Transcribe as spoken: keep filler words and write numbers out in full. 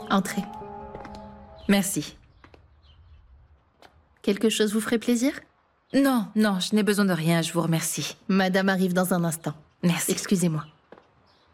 Entrez. Merci. Quelque chose vous ferait plaisir? Non, non, je n'ai besoin de rien, je vous remercie. Madame arrive dans un instant. Merci. Excusez-moi.